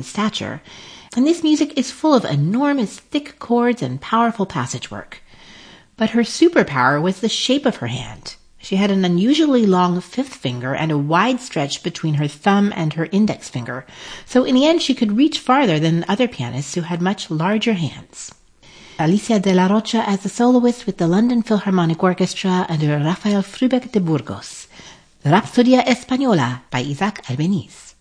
in stature, and this music is full of enormous thick chords and powerful passage work. But her superpower was the shape of her hand. She had an unusually long fifth finger and a wide stretch between her thumb and her index finger, so in the end she could reach farther than other pianists who had much larger hands. Alicia de la Rocha as a soloist with the London Philharmonic Orchestra under Rafael Früberg de Burgos. Rapsodia Española by Isaac Albeniz.